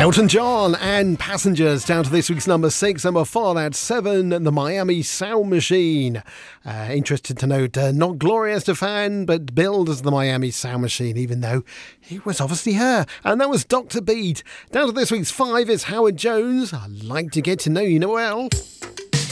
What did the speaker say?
Elton John and Passengers down to this week's number 6. Number 4, that's 7, the Miami Sound Machine. Interested to note, not Gloria Estefan, but billed as the Miami Sound Machine, even though it was obviously her. And that was Dr. Beat. Down to this week's 5 is Howard Jones. I'd like to get to know you, Noel.